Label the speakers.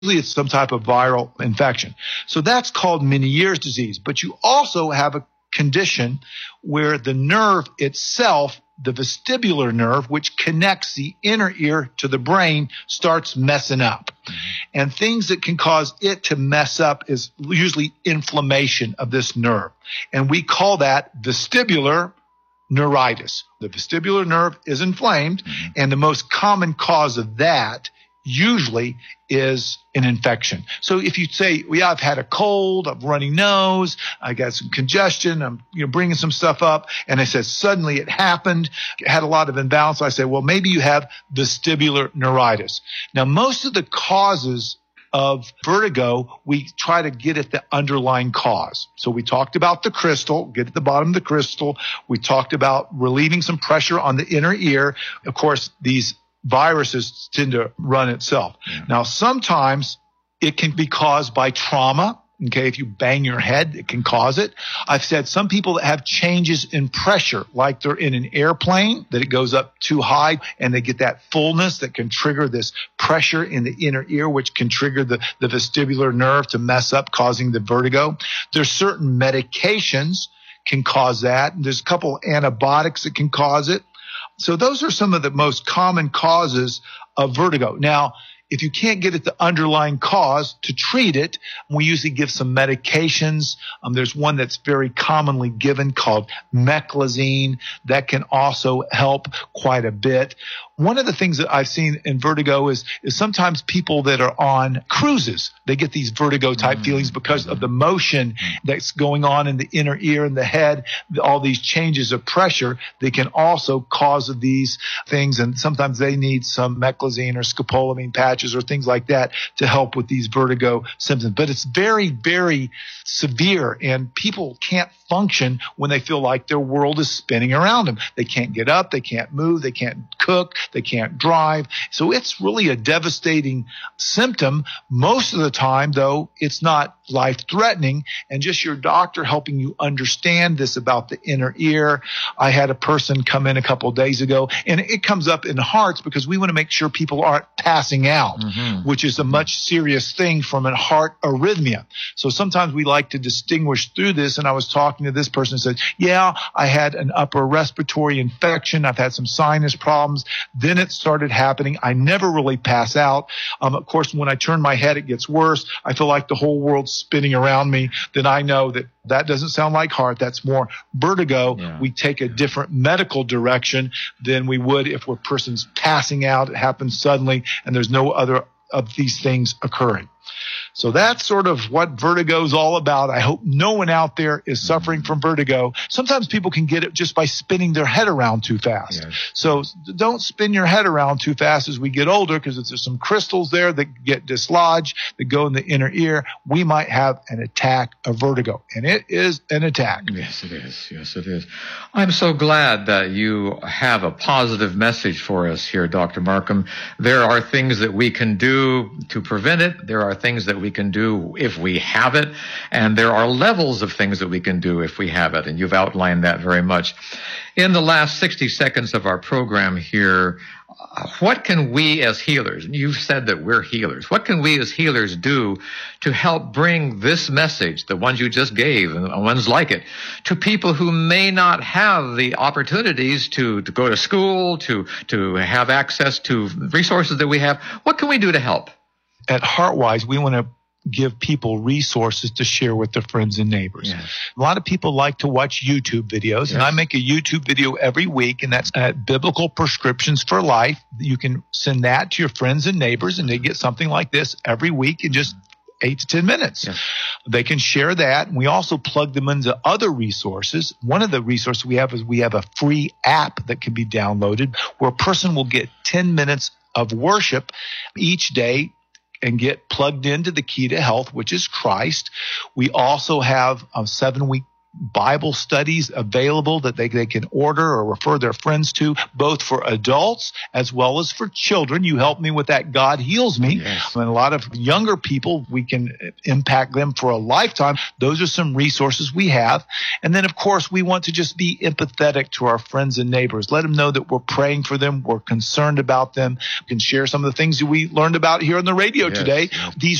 Speaker 1: it's some type of viral infection. So that's called Meniere's disease. But you also have a condition where the nerve itself, the vestibular nerve, which connects the inner ear to the brain, starts messing up. And things that can cause it to mess up is usually inflammation of this nerve. And we call that vestibular neuritis. The vestibular nerve is inflamed, and the most common cause of that usually is an infection. So if you say, well, yeah, I've had a cold, I've runny nose, I got some congestion, I'm bringing some stuff up, and I said suddenly it happened, had a lot of imbalance. So I say, well, maybe you have vestibular neuritis. Now, most of the causes of vertigo, we try to get at the underlying cause. So we talked about the crystal, get at the bottom of the crystal. We talked about relieving some pressure on the inner ear. Of course, these viruses tend to run itself. Now, sometimes it can be caused by trauma. Okay, if you bang your head, it can cause it. I've said some people that have changes in pressure, like they're in an airplane, that it goes up too high and they get that fullness that can trigger this pressure in the inner ear, which can trigger the vestibular nerve to mess up, causing the vertigo. There's certain medications can cause that. And there's a couple antibiotics that can cause it. So those are some of the most common causes of vertigo. Now, if you can't get at the underlying cause to treat it, we usually give some medications. There's one that's very commonly given called meclizine that can also help quite a bit. One of the things that I've seen in vertigo is sometimes people that are on cruises, they get these vertigo type feelings because of the motion that's going on in the inner ear and the head, all these changes of pressure. They can also cause these things, and sometimes they need some meclizine or scopolamine patches or things like that to help with these vertigo symptoms. But it's very, very severe, and people can't function when they feel like their world is spinning around them. They can't get up, they can't move, they can't cook, they can't drive. So it's really a devastating symptom. Most of the time, though, it's not life-threatening, and just your doctor helping you understand this about the inner ear. I had a person come in a couple of days ago, and it comes up in hearts because we want to make sure people aren't passing out, which is a much serious thing from a heart arrhythmia. So sometimes we like to distinguish through this, and I was talking to this person and said, yeah, I had an upper respiratory infection. I've had some sinus problems. Then it started happening. I never really pass out. Of course, when I turn my head, it gets worse. I feel like the whole world's spinning around me. Then I know that doesn't sound like heart. That's more vertigo. Yeah. We take a different medical direction than we would if a person's passing out. It happens suddenly, and there's no other of these things occurring. So that's sort of what vertigo is all about. I hope no one out there is suffering from vertigo. Sometimes people can get it just by spinning their head around too fast. Yes. So don't spin your head around too fast as we get older, because if there's some crystals there that get dislodged, that go in the inner ear, we might have an attack of vertigo. And it is an attack.
Speaker 2: Yes, it is. Yes, it is. I'm so glad that you have a positive message for us here, Dr. Markham. There are things that we can do to prevent it. There are things that we can do if we have it, and there are levels of things that we can do if we have it, and you've outlined that very much. In the last 60 seconds of our program here, what can we as healers, and you've said that we're healers, what can we as healers do to help bring this message, the ones you just gave and ones like it, to people who may not have the opportunities to go to school, to have access to resources that we have? What can we do to help?
Speaker 1: At HeartWise, we want to give people resources to share with their friends and neighbors. Yes. A lot of people like to watch YouTube videos, yes. And I make a YouTube video every week, and that's at Biblical Prescriptions for Life. You can send that to your friends and neighbors, and they get something like this every week in just 8 to 10 minutes. Yes. They can share that. And we also plug them into other resources. One of the resources we have is we have a free app that can be downloaded where a person will get 10 minutes of worship each day and get plugged into the key to health, which is Christ. We also have a 7-week Bible studies available that they can order or refer their friends to, both for adults as well as for children. You helped me with that God Heals Me.
Speaker 2: Yes.
Speaker 1: And a lot of younger people, we can impact them for a lifetime. Those are some resources we have. And then, of course, we want to just be empathetic to our friends and neighbors. Let them know that we're praying for them. We're concerned about them. We can share some of the things that we learned about here on the radio today. These